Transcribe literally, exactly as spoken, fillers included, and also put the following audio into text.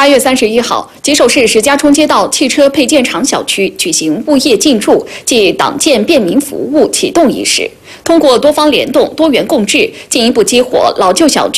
月三十一号，吉首市石家庄街道汽车配件厂小区举行物业进驻暨党建便民服务启动仪式，通过多方联动、多元共治，进一步激活老旧小区